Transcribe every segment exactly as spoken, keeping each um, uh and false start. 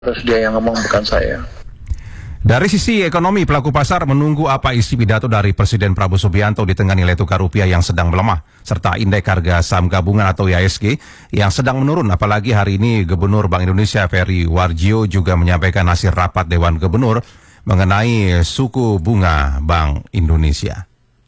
Terus dia yang ngomong, bukan saya. Dari sisi ekonomi, pelaku pasar menunggu apa isi pidato dari Presiden Prabowo Subianto di tengah nilai tukar rupiah yang sedang melemah, serta indeks harga saham gabungan atau I H S G yang sedang menurun. Apalagi hari ini Gubernur Bank Indonesia Ferry Warjio juga menyampaikan hasil rapat Dewan Gubernur mengenai suku bunga Bank Indonesia.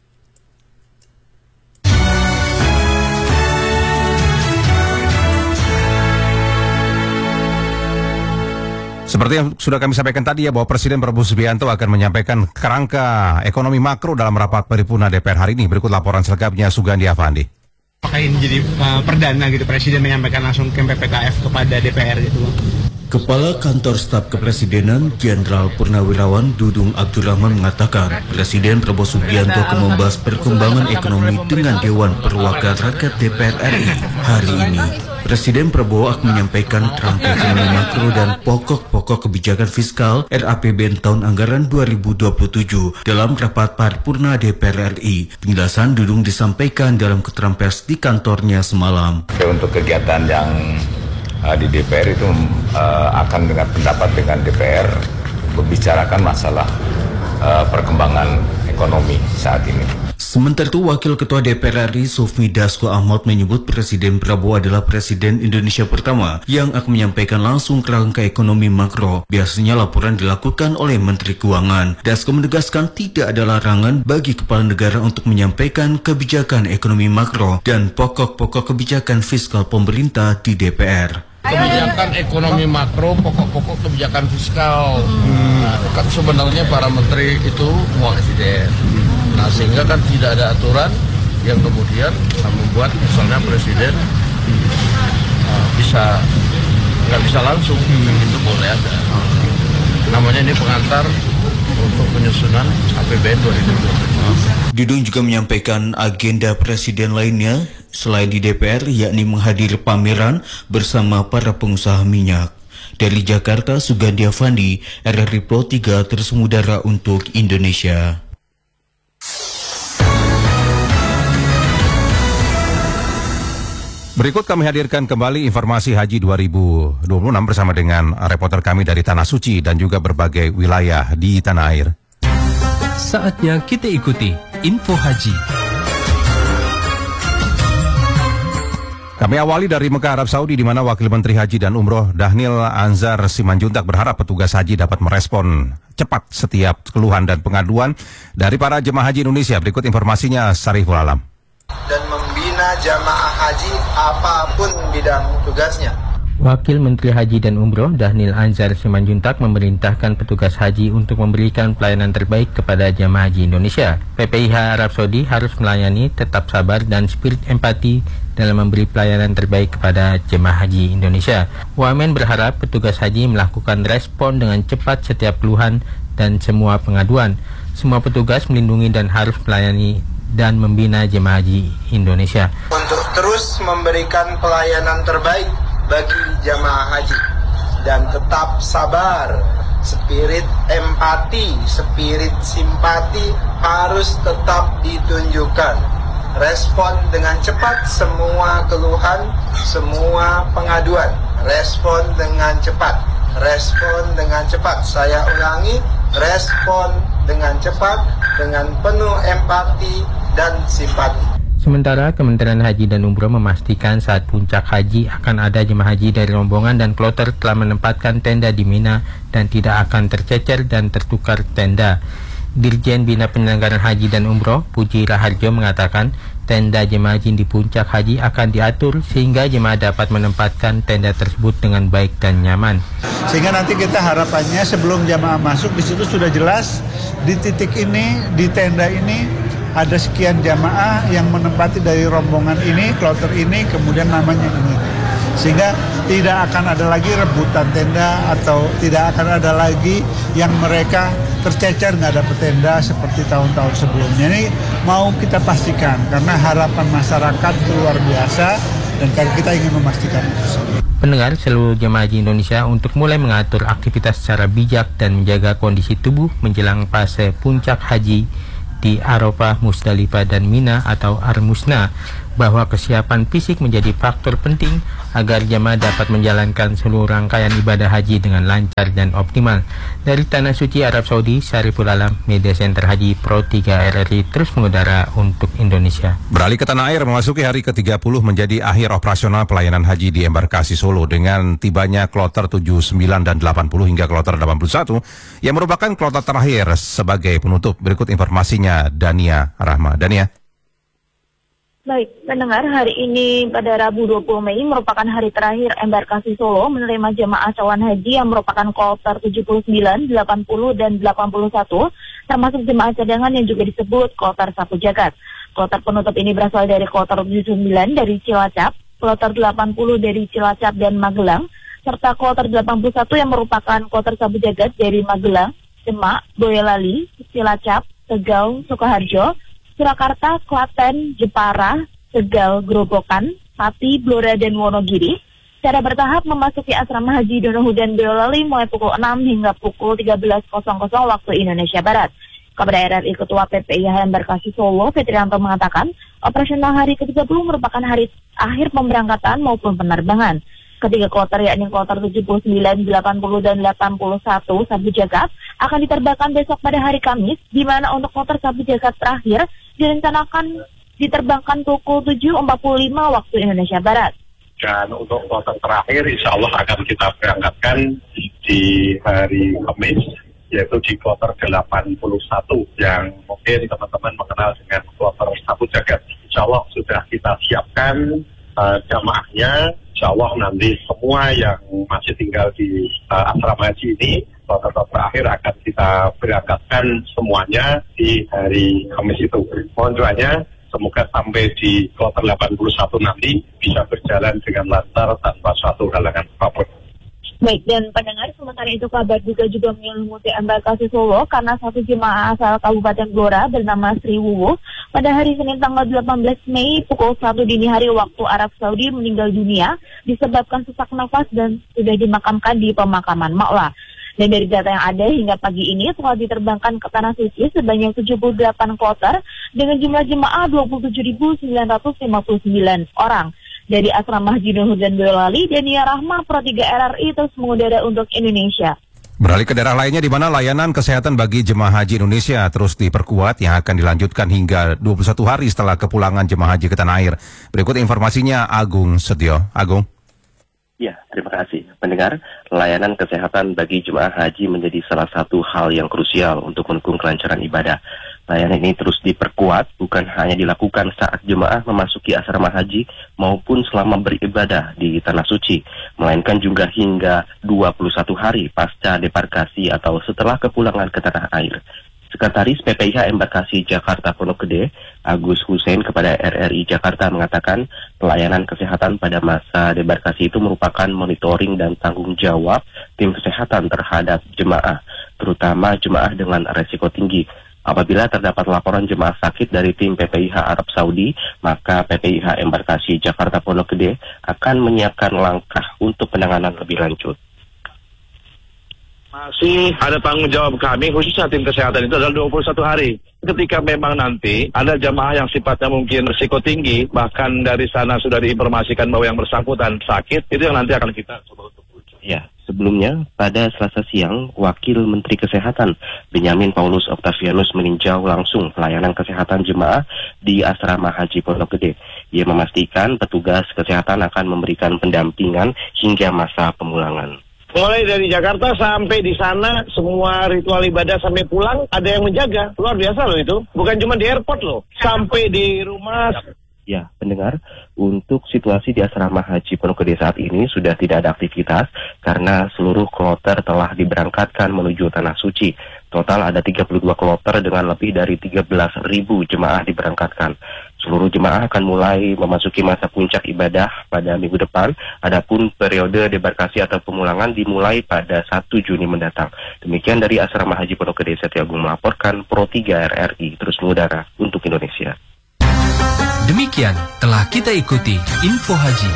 Seperti yang sudah kami sampaikan tadi ya, bahwa Presiden Prabowo Subianto akan menyampaikan kerangka ekonomi makro dalam rapat paripurna D P R hari ini. Berikut laporan selengkapnya Sugandi Avandi. Apakah ini jadi uh, perdana gitu Presiden menyampaikan langsung ke P P K F kepada D P R gitu? Kepala Kantor Staf Kepresidenan Jenderal Purnawirawan Dudung Abdurrahman mengatakan Presiden Prabowo Subianto akan membahas perkembangan ekonomi dengan Dewan Perwakilan Rakyat D P R R I hari ini. Presiden Prabowo akan menyampaikan kerangka ekonomi makro dan pokok-pokok kebijakan fiskal R A P B N tahun anggaran dua ribu dua puluh tujuh dalam rapat paripurna D P R R I. Penjelasan Dudung disampaikan dalam keterangan pers di kantornya semalam. Untuk kegiatan yang uh, di D P R itu uh, akan dengan pendapat dengan D P R membicarakan masalah uh, perkembangan ekonomi saat ini. Sementara itu, Wakil Ketua D P R R I Sufmi Dasko Ahmad menyebut Presiden Prabowo adalah Presiden Indonesia pertama yang akan menyampaikan langsung kerangka ekonomi makro. Biasanya laporan dilakukan oleh Menteri Keuangan. Dasko menegaskan tidak ada larangan bagi kepala negara untuk menyampaikan kebijakan ekonomi makro dan pokok-pokok kebijakan fiskal pemerintah di D P R. Kebijakan ekonomi makro, pokok-pokok kebijakan fiskal. Hmm. Nah, kan sebenarnya para menteri itu mewakili. Nah, sehingga kan tidak ada aturan yang kemudian membuat misalnya presiden uh, bisa nggak bisa langsung, hmm. itu boleh ada. Namanya ini pengantar untuk penyusunan A P B N dua ribu dua puluh tujuh. Dudung juga menyampaikan agenda presiden lainnya selain di D P R, yakni menghadiri pameran bersama para pengusaha minyak. Dari Jakarta, Sugandi Avandi, R R I Pro tiga terus mengudara untuk Indonesia. Berikut kami hadirkan kembali informasi Haji dua ribu dua puluh enam bersama dengan reporter kami dari Tanah Suci dan juga berbagai wilayah di tanah air. Saatnya kita ikuti Info Haji. Kami awali dari Mekah, Arab Saudi, di mana Wakil Menteri Haji dan Umroh Dhanil Anzar Simanjuntak berharap petugas haji dapat merespon cepat setiap keluhan dan pengaduan dari para jemaah haji Indonesia. Berikut informasinya, Sariful Alam. Dan membina jamaah haji apapun bidang tugasnya. Wakil Menteri Haji dan Umroh Dhanil Anzar Simanjuntak memerintahkan petugas haji untuk memberikan pelayanan terbaik kepada jamaah haji Indonesia. P P I H Arab Saudi harus melayani, tetap sabar dan spirit empati dalam memberi pelayanan terbaik kepada jemaah haji Indonesia. Wamen berharap petugas haji melakukan respon dengan cepat setiap keluhan dan semua pengaduan. Semua petugas melindungi dan harus melayani dan membina jemaah haji Indonesia untuk terus memberikan pelayanan terbaik bagi jamaah haji dan tetap sabar. Spirit empati, spirit simpati harus tetap ditunjukkan. Respon dengan cepat semua keluhan, semua pengaduan. Respon dengan cepat. Respon dengan cepat. Saya ulangi, respon dengan cepat, dengan penuh empati dan simpati. Sementara Kementerian Haji dan Umroh memastikan saat puncak haji akan ada jemaah haji dari rombongan dan kloter telah menempatkan tenda di Mina dan tidak akan tercecer dan tertukar tenda. Dirjen Bina Penyelenggaraan Haji dan Umroh Puji Raharjo mengatakan tenda jemaah haji di puncak haji akan diatur sehingga jemaah dapat menempatkan tenda tersebut dengan baik dan nyaman. Sehingga nanti kita harapannya sebelum jemaah masuk di situ sudah jelas di titik ini, di tenda ini ada sekian jamaah yang menempati dari rombongan ini, kloter ini, kemudian namanya ini. Sehingga tidak akan ada lagi rebutan tenda atau tidak akan ada lagi yang mereka tercecer nggak dapat tenda seperti tahun-tahun sebelumnya. Ini mau kita pastikan karena harapan masyarakat itu luar biasa dan kita ingin memastikan itu. Pendengar, seluruh jemaah haji Indonesia untuk mulai mengatur aktivitas secara bijak dan menjaga kondisi tubuh menjelang fase puncak haji di Arafah, Musdalifah, dan Mina atau Ar-Musna. bahwa kesiapan fisik menjadi faktor penting agar jemaah dapat menjalankan seluruh rangkaian ibadah haji dengan lancar dan optimal. Dari Tanah Suci Arab Saudi, Syariful Alam, Media Center Haji Pro tiga R R I terus mengudara untuk Indonesia. Beralih ke tanah air, memasuki hari ke tiga puluh menjadi akhir operasional pelayanan haji di embarkasi Solo dengan tibanya kloter tujuh puluh sembilan dan delapan puluh hingga kloter delapan puluh satu yang merupakan kloter terakhir sebagai penutup. Berikut informasinya Dania Rahma. Dania. Baik, pendengar, hari ini pada Rabu dua puluh Mei merupakan hari terakhir embarkasi Solo menerima jemaah calon haji yang merupakan kloter tujuh puluh sembilan, delapan puluh, dan delapan puluh satu, termasuk jemaah cadangan yang juga disebut kloter Sapu Jagat. Kloter penutup ini berasal dari kloter tujuh puluh sembilan dari Cilacap, kloter delapan puluh dari Cilacap dan Magelang, serta kloter delapan puluh satu yang merupakan kloter Sapu Jagat dari Magelang, Demak, Boyolali, Cilacap, Tegal, Sukoharjo, Surakarta, Klaten, Jepara, Tegal, Grobogan, Pati, Blora, dan Wonogiri secara bertahap memasuki asrama haji Donohudan Boyolali mulai pukul enam hingga pukul tiga belas waktu Indonesia Barat. Kepada R R I Ketua P P I H Embarkasi Solo, Fitrianto mengatakan, operasional hari ke tiga puluh merupakan hari akhir pemberangkatan maupun penerbangan. Ketiga kloter yakni kloter tujuh puluh sembilan, delapan puluh, dan delapan puluh satu Sabu Jagat akan diterbangkan besok pada hari Kamis, di mana untuk kloter Sabu Jagat terakhir direncanakan diterbangkan pukul tujuh empat puluh lima waktu Indonesia Barat. Dan untuk kloter terakhir insya Allah akan kita berangkatkan di hari Kamis, yaitu di kloter delapan puluh satu yang mungkin teman-teman mengenal dengan kloter Sabu Jagat. Insya Allah sudah kita siapkan uh, jamaahnya. Insya Allah nanti semua yang masih tinggal di uh, asrama haji ini, kloter terakhir akan kita berangkatkan semuanya di hari Kamis itu. Mohon doanya, semoga sampai di kloter delapan puluh satu nanti bisa berjalan dengan lancar tanpa suatu halangan apapun. Baik, dan pendengar, sementara itu kabar juga juga menyelimuti embarkasi Solo karena satu jemaah asal Kabupaten Blora bernama Sri Wuwu pada hari Senin tanggal delapan belas Mei pukul satu dini hari waktu Arab Saudi meninggal dunia disebabkan sesak nafas dan sudah dimakamkan di pemakaman Ma'la. Dan dari data yang ada hingga pagi ini telah diterbangkan ke Tanah Suci sebanyak tujuh puluh delapan kloter dengan jumlah jemaah dua puluh tujuh ribu sembilan ratus lima puluh sembilan orang. Dari Asrama Haji Donohudan Boyolali, Dania Rahma, Pro tiga R R I terus mengudara untuk Indonesia. Beralih ke daerah lainnya di mana layanan kesehatan bagi jemaah haji Indonesia terus diperkuat yang akan dilanjutkan hingga dua puluh satu hari setelah kepulangan jemaah haji ke tanah air. Berikut informasinya Agung Setio. Agung. Ya, terima kasih. Pendengar, layanan kesehatan bagi jemaah haji menjadi salah satu hal yang krusial untuk mendukung kelancaran ibadah. Layanan ini terus diperkuat, bukan hanya dilakukan saat jemaah memasuki asrama haji maupun selama beribadah di Tanah Suci, melainkan juga hingga dua puluh satu hari pasca debarkasi atau setelah kepulangan ke tanah air. Sekretaris P P I H Embarkasi Jakarta Pondok Gede, Agus Hussein kepada R R I Jakarta mengatakan pelayanan kesehatan pada masa debarkasi itu merupakan monitoring dan tanggung jawab tim kesehatan terhadap jemaah, terutama jemaah dengan resiko tinggi. Apabila terdapat laporan jemaah sakit dari tim P P I H Arab Saudi, maka P P I H Embarkasi Jakarta Pondok Gede akan menyiapkan langkah untuk penanganan lebih lanjut. Masih ada tanggung jawab kami, khususnya tim kesehatan itu adalah dua puluh satu hari. Ketika memang nanti ada jamaah yang sifatnya mungkin risiko tinggi, bahkan dari sana sudah diinformasikan bahwa yang bersangkutan sakit, itu yang nanti akan kita coba untuk uji. Ya, sebelumnya pada Selasa siang, Wakil Menteri Kesehatan Benyamin Paulus Octavianus meninjau langsung pelayanan kesehatan jemaah di Asrama Haji Pondok Gede. Ia memastikan petugas kesehatan akan memberikan pendampingan hingga masa pemulangan. Mulai dari Jakarta sampai di sana, semua ritual ibadah sampai pulang, ada yang menjaga. Luar biasa loh itu. Bukan cuma di airport loh. Sampai di rumah. Ya, pendengar, untuk situasi di Asrama Haji Pondok Gede saat ini sudah tidak ada aktivitas karena seluruh kloter telah diberangkatkan menuju Tanah Suci. Total ada tiga puluh dua kloter dengan lebih dari tiga belas ribu jemaah diberangkatkan. Seluruh jemaah akan mulai memasuki masa puncak ibadah pada minggu depan. Adapun periode debarkasi atau pemulangan dimulai pada satu Juni mendatang. Demikian dari Asrama Haji Pondok Gede, Setia Agung melaporkan Pro tiga R R I terus mengudara untuk Indonesia. Demikian telah kita ikuti Info Haji.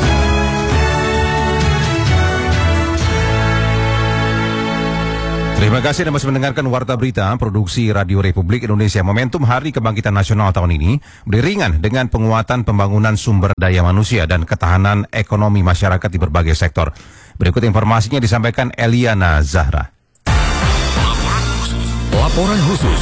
Terima Terima kasih Anda masih mendengarkan Warta Berita Produksi Radio Republik Indonesia. Momentum Hari Kebangkitan Nasional tahun ini beriringan dengan penguatan pembangunan sumber daya manusia dan ketahanan ekonomi masyarakat di berbagai sektor. Berikut informasinya disampaikan Eliana Zahra. Laporan khusus.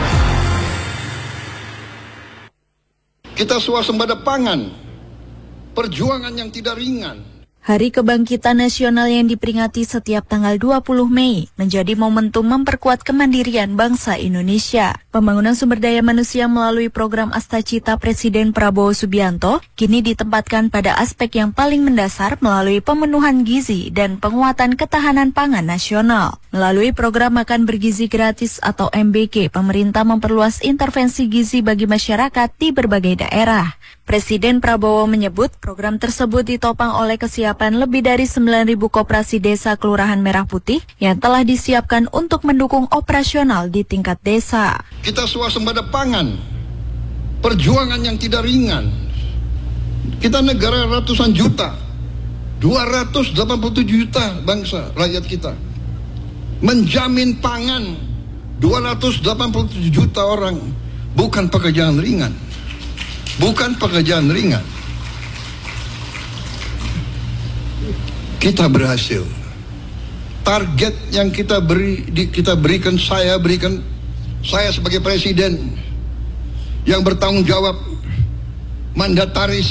Kita swasembada pangan, perjuangan yang tidak ringan. Hari Kebangkitan Nasional yang diperingati setiap tanggal dua puluh Mei menjadi momentum memperkuat kemandirian bangsa Indonesia. Pembangunan sumber daya manusia melalui program Astacita Presiden Prabowo Subianto kini ditempatkan pada aspek yang paling mendasar melalui pemenuhan gizi dan penguatan ketahanan pangan nasional. Melalui program Makan Bergizi Gratis atau M B G, pemerintah memperluas intervensi gizi bagi masyarakat di berbagai daerah. Presiden Prabowo menyebut program tersebut ditopang oleh kesiapan lebih dari sembilan ribu koperasi desa Kelurahan Merah Putih yang telah disiapkan untuk mendukung operasional di tingkat desa. Kita swasembada pangan, perjuangan yang tidak ringan. Kita negara ratusan juta, dua ratus delapan puluh tujuh juta bangsa rakyat kita. Menjamin pangan dua ratus delapan puluh tujuh juta orang bukan pekerjaan ringan. Bukan pekerjaan ringan. Kita berhasil. Target yang kita beri, di, kita berikan, saya berikan, saya sebagai presiden yang bertanggung jawab, mandataris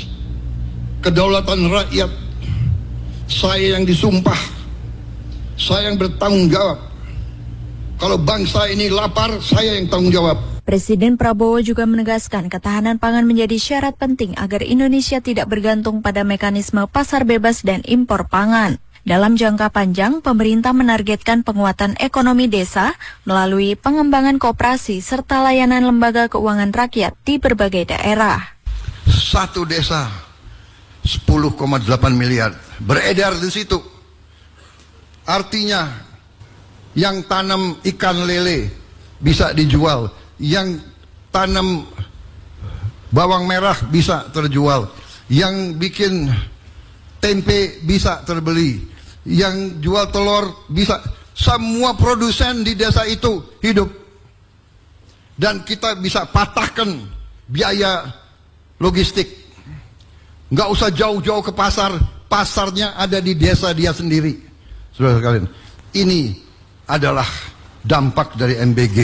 kedaulatan rakyat, saya yang disumpah, saya yang bertanggung jawab. Kalau bangsa ini lapar, saya yang tanggung jawab. Presiden Prabowo juga menegaskan ketahanan pangan menjadi syarat penting agar Indonesia tidak bergantung pada mekanisme pasar bebas dan impor pangan. Dalam jangka panjang, pemerintah menargetkan penguatan ekonomi desa melalui pengembangan koperasi serta layanan lembaga keuangan rakyat di berbagai daerah. Satu desa sepuluh koma delapan miliar beredar di situ. Artinya yang tanam ikan lele bisa dijual, yang tanam bawang merah bisa terjual, yang bikin tempe bisa terbeli, yang jual telur bisa, semua produsen di desa itu hidup. Dan kita bisa patahkan biaya logistik. Nggak usah jauh-jauh ke pasar, pasarnya ada di desa dia sendiri. Saudara sekalian, ini adalah dampak dari M B G.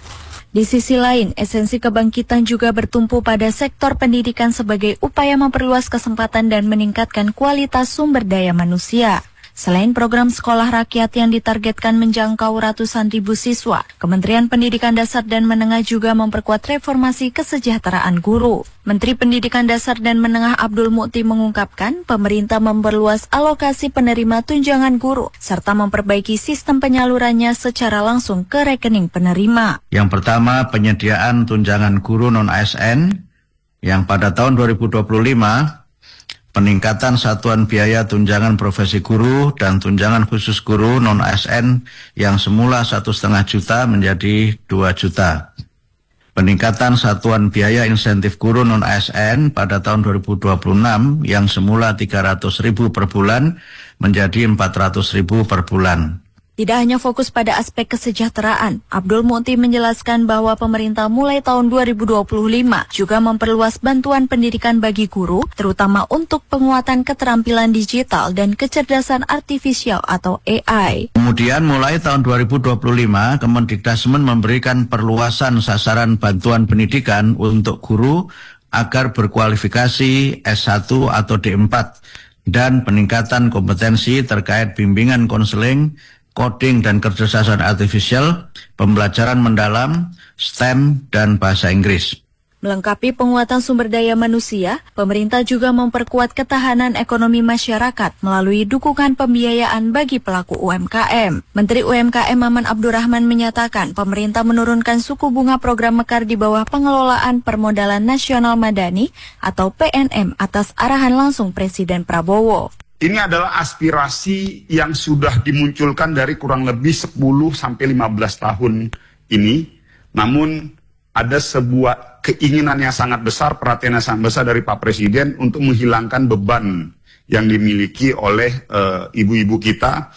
Di sisi lain, esensi kebangkitan juga bertumpu pada sektor pendidikan sebagai upaya memperluas kesempatan dan meningkatkan kualitas sumber daya manusia. Selain program sekolah rakyat yang ditargetkan menjangkau ratusan ribu siswa, Kementerian Pendidikan Dasar dan Menengah juga memperkuat reformasi kesejahteraan guru. Menteri Pendidikan Dasar dan Menengah Abdul Mukti mengungkapkan pemerintah memperluas alokasi penerima tunjangan guru serta memperbaiki sistem penyalurannya secara langsung ke rekening penerima. Yang pertama, penyediaan tunjangan guru non-A S N yang pada tahun dua ribu dua puluh lima peningkatan satuan biaya tunjangan profesi guru dan tunjangan khusus guru non-A S N yang semula satu setengah juta menjadi dua juta. Peningkatan satuan biaya insentif guru non-A S N pada tahun dua ribu dua puluh enam yang semula tiga ratus ribu per bulan menjadi empat ratus ribu per bulan. Tidak hanya fokus pada aspek kesejahteraan, Abdul Mukti menjelaskan bahwa pemerintah mulai tahun dua ribu dua puluh lima juga memperluas bantuan pendidikan bagi guru, terutama untuk penguatan keterampilan digital dan kecerdasan artifisial atau A I. Kemudian mulai tahun dua ribu dua puluh lima, Kemendikbudristek memberikan perluasan sasaran bantuan pendidikan untuk guru agar berkualifikasi S satu atau D empat dan peningkatan kompetensi terkait bimbingan konseling, coding dan kecerdasan artifisial, pembelajaran mendalam, STEM, dan bahasa Inggris. Melengkapi penguatan sumber daya manusia, pemerintah juga memperkuat ketahanan ekonomi masyarakat melalui dukungan pembiayaan bagi pelaku U M K M. Menteri U M K M Maman Abdurrahman menyatakan pemerintah menurunkan suku bunga program Mekar di bawah pengelolaan Permodalan Nasional Madani atau P N M atas arahan langsung Presiden Prabowo. Ini adalah aspirasi yang sudah dimunculkan dari kurang lebih sepuluh sampai lima belas tahun ini. Namun ada sebuah keinginan yang sangat besar, perhatian yang sangat besar dari Pak Presiden untuk menghilangkan beban yang dimiliki oleh ibu-ibu uh, kita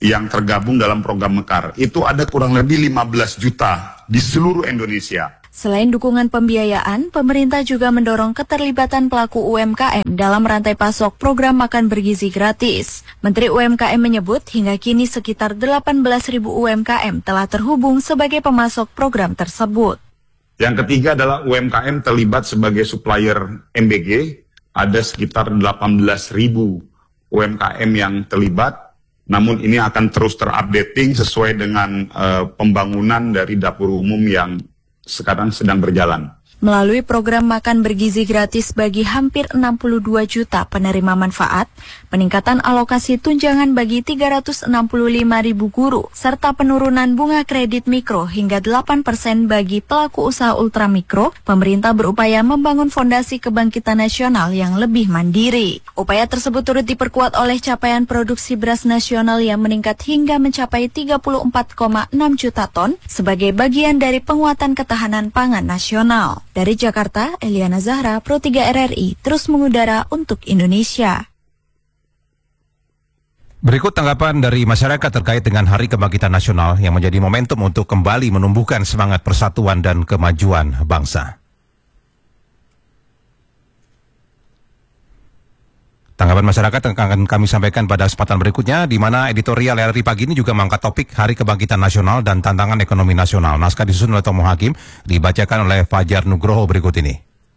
yang tergabung dalam program Mekar. Itu ada kurang lebih lima belas juta di seluruh Indonesia. Selain dukungan pembiayaan, pemerintah juga mendorong keterlibatan pelaku U M K M dalam rantai pasok program makan bergizi gratis. Menteri U M K M menyebut hingga kini sekitar delapan belas ribu U M K M telah terhubung sebagai pemasok program tersebut. Yang ketiga adalah U M K M terlibat sebagai supplier M B G. Ada sekitar delapan belas ribu U M K M yang terlibat. Namun ini akan terus terupdating sesuai dengan uh, pembangunan dari dapur umum yang sekarang sedang berjalan. Melalui program makan bergizi gratis bagi hampir enam puluh dua juta penerima manfaat, peningkatan alokasi tunjangan bagi tiga ratus enam puluh lima ribu guru, serta penurunan bunga kredit mikro hingga delapan persen bagi pelaku usaha ultramikro, pemerintah berupaya membangun fondasi kebangkitan nasional yang lebih mandiri. Upaya tersebut turut diperkuat oleh capaian produksi beras nasional yang meningkat hingga mencapai tiga puluh empat koma enam juta ton sebagai bagian dari penguatan ketahanan pangan nasional. Dari Jakarta, Eliana Zahra, Pro tiga R R I, terus mengudara untuk Indonesia. Berikut tanggapan dari masyarakat terkait dengan Hari Kebangkitan Nasional yang menjadi momentum untuk kembali menumbuhkan semangat persatuan dan kemajuan bangsa. Tanggapan masyarakat akan kami sampaikan pada kesempatan berikutnya, di mana editorial R R I pagi ini juga mengangkat topik Hari Kebangkitan Nasional dan Tantangan Ekonomi Nasional. Naskah disusun oleh Tomo Hakim, dibacakan oleh Fajar Nugroho berikut ini.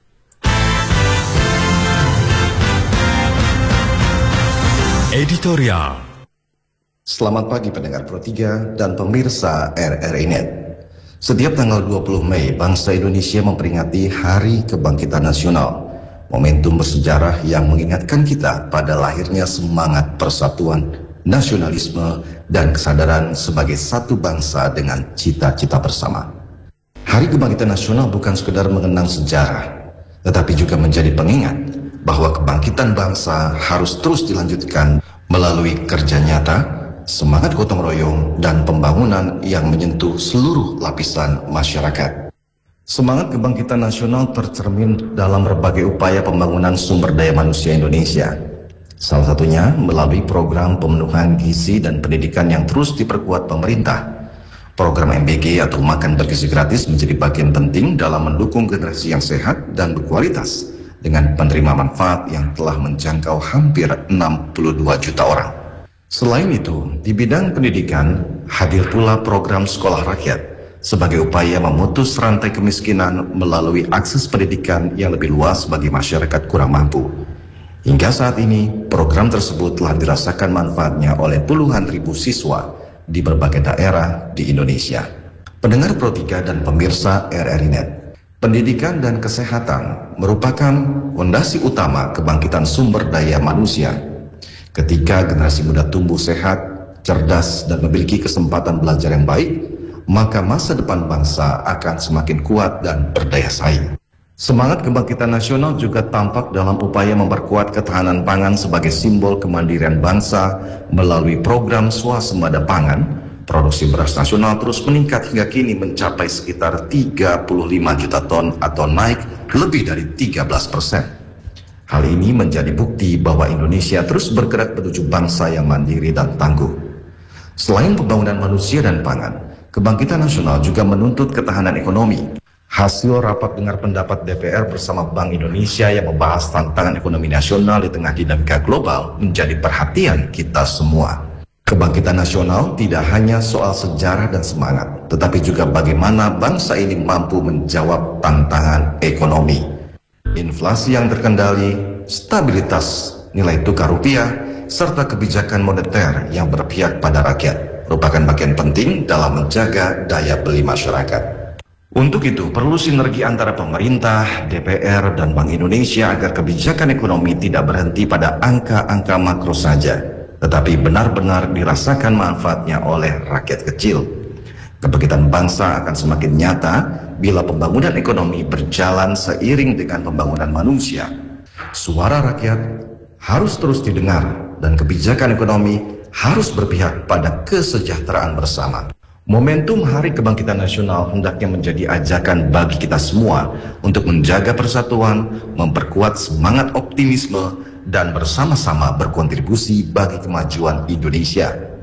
Editorial. Selamat pagi pendengar Pro tiga dan pemirsa R R I Net. Setiap tanggal dua puluh Mei, bangsa Indonesia memperingati Hari Kebangkitan Nasional. Momentum bersejarah yang mengingatkan kita pada lahirnya semangat persatuan, nasionalisme, dan kesadaran sebagai satu bangsa dengan cita-cita bersama. Hari Kebangkitan Nasional bukan sekedar mengenang sejarah, tetapi juga menjadi pengingat bahwa kebangkitan bangsa harus terus dilanjutkan melalui kerja nyata, semangat gotong royong, dan pembangunan yang menyentuh seluruh lapisan masyarakat. Semangat kebangkitan nasional tercermin dalam berbagai upaya pembangunan sumber daya manusia Indonesia. Salah satunya melalui program pemenuhan gizi dan pendidikan yang terus diperkuat pemerintah. Program M B G atau makan bergizi gratis menjadi bagian penting dalam mendukung generasi yang sehat dan berkualitas dengan penerima manfaat yang telah menjangkau hampir enam puluh dua juta orang. Selain itu, di bidang pendidikan hadir pula program sekolah rakyat sebagai upaya memutus rantai kemiskinan melalui akses pendidikan yang lebih luas bagi masyarakat kurang mampu. Hingga saat ini, program tersebut telah dirasakan manfaatnya oleh puluhan ribu siswa di berbagai daerah di Indonesia. Pendengar Pro tiga dan pemirsa R R I Net, pendidikan dan kesehatan merupakan fondasi utama kebangkitan sumber daya manusia. Ketika generasi muda tumbuh sehat, cerdas, dan memiliki kesempatan belajar yang baik, maka masa depan bangsa akan semakin kuat dan berdaya saing. Semangat kebangkitan nasional juga tampak dalam upaya memperkuat ketahanan pangan sebagai simbol kemandirian bangsa melalui program swasembada pangan. Produksi beras nasional terus meningkat hingga kini mencapai sekitar tiga puluh lima juta ton atau naik lebih dari tiga belas persen. Hal ini menjadi bukti bahwa Indonesia terus bergerak menuju bangsa yang mandiri dan tangguh. Selain pembangunan manusia dan pangan, kebangkitan nasional juga menuntut ketahanan ekonomi. Hasil rapat dengar pendapat D P R bersama Bank Indonesia yang membahas tantangan ekonomi nasional di tengah dinamika global menjadi perhatian kita semua. Kebangkitan nasional tidak hanya soal sejarah dan semangat, tetapi juga bagaimana bangsa ini mampu menjawab tantangan ekonomi. Inflasi yang terkendali, stabilitas nilai tukar rupiah, serta kebijakan moneter yang berpihak pada rakyat merupakan bagian penting dalam menjaga daya beli masyarakat. Untuk itu, perlu sinergi antara pemerintah, D P R, dan Bank Indonesia agar kebijakan ekonomi tidak berhenti pada angka-angka makro saja, tetapi benar-benar dirasakan manfaatnya oleh rakyat kecil. Kebangkitan bangsa akan semakin nyata bila pembangunan ekonomi berjalan seiring dengan pembangunan manusia. Suara rakyat harus terus didengar dan kebijakan ekonomi harus berpihak pada kesejahteraan bersama. Momentum Hari Kebangkitan Nasional hendaknya menjadi ajakan bagi kita semua untuk menjaga persatuan, memperkuat semangat optimisme, dan bersama-sama berkontribusi bagi kemajuan Indonesia.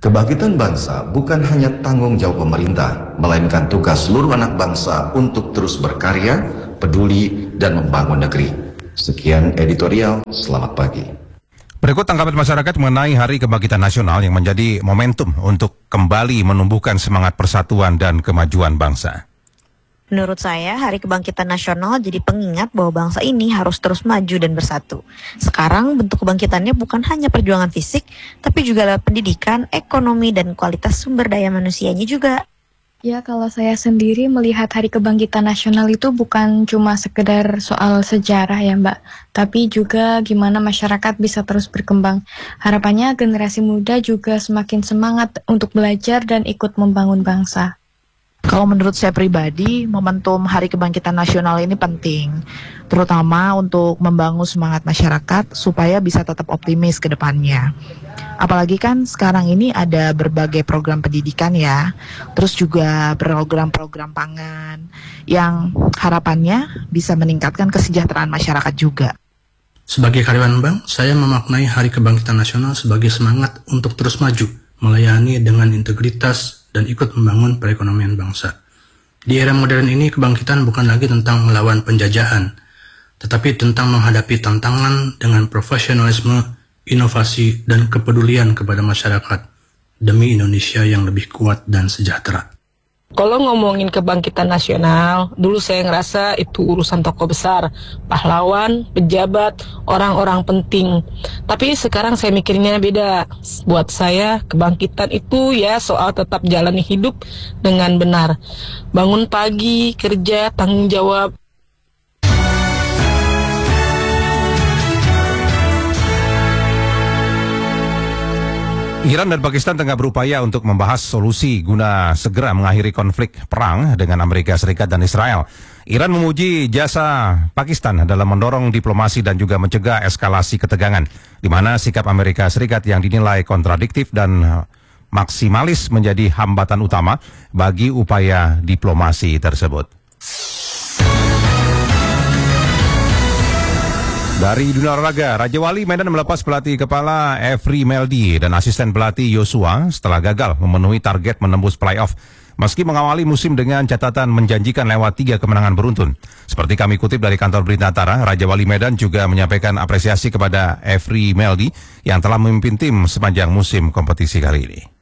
Kebangkitan bangsa bukan hanya tanggung jawab pemerintah, melainkan tugas seluruh anak bangsa untuk terus berkarya, peduli, dan membangun negeri. Sekian editorial, selamat pagi. Berikut tanggapan masyarakat mengenai Hari Kebangkitan Nasional yang menjadi momentum untuk kembali menumbuhkan semangat persatuan dan kemajuan bangsa. Menurut saya, Hari Kebangkitan Nasional jadi pengingat bahwa bangsa ini harus terus maju dan bersatu. Sekarang bentuk kebangkitannya bukan hanya perjuangan fisik, tapi juga lewat pendidikan, ekonomi, dan kualitas sumber daya manusianya juga. Ya, kalau saya sendiri melihat Hari Kebangkitan Nasional itu bukan cuma sekedar soal sejarah ya Mbak, tapi juga gimana masyarakat bisa terus berkembang. Harapannya generasi muda juga semakin semangat untuk belajar dan ikut membangun bangsa. Kalau menurut saya pribadi, momentum Hari Kebangkitan Nasional ini penting, terutama untuk membangun semangat masyarakat supaya bisa tetap optimis ke depannya. Apalagi kan sekarang ini ada berbagai program pendidikan ya, terus juga program-program pangan yang harapannya bisa meningkatkan kesejahteraan masyarakat juga. Sebagai karyawan bank, saya memaknai Hari Kebangkitan Nasional sebagai semangat untuk terus maju, melayani dengan integritas, dan ikut membangun perekonomian bangsa. Di era modern ini, kebangkitan bukan lagi tentang melawan penjajahan, tetapi tentang menghadapi tantangan dengan profesionalisme, inovasi, dan kepedulian kepada masyarakat demi Indonesia yang lebih kuat dan sejahtera. Kalau ngomongin kebangkitan nasional, dulu saya ngerasa itu urusan tokoh besar, pahlawan, pejabat, orang-orang penting. Tapi sekarang saya mikirnya beda. Buat saya, kebangkitan itu ya soal tetap jalani hidup dengan benar. Bangun pagi, kerja, tanggung jawab. Iran dan Pakistan tengah berupaya untuk membahas solusi guna segera mengakhiri konflik perang dengan Amerika Serikat dan Israel. Iran memuji jasa Pakistan dalam mendorong diplomasi dan juga mencegah eskalasi ketegangan, di mana sikap Amerika Serikat yang dinilai kontradiktif dan maksimalis menjadi hambatan utama bagi upaya diplomasi tersebut. Dari dunia olahraga, Raja Wali Medan melepas pelatih kepala Every Meldi dan asisten pelatih Yosua setelah gagal memenuhi target menembus playoff. Meski mengawali musim dengan catatan menjanjikan lewat tiga kemenangan beruntun. Seperti kami kutip dari kantor berita Antara, Raja Wali Medan juga menyampaikan apresiasi kepada Every Meldi yang telah memimpin tim sepanjang musim kompetisi kali ini.